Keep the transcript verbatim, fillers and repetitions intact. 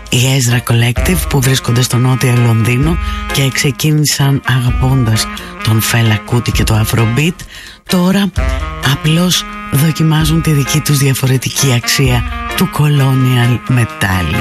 η Ezra Collective, που βρίσκονται στο νότιο Λονδίνο και ξεκίνησαν αγαπώντας τον Fela Kuti και το Afrobeat. Τώρα απλώς δοκιμάζουν τη δική τους διαφορετική αξία του colonial metal.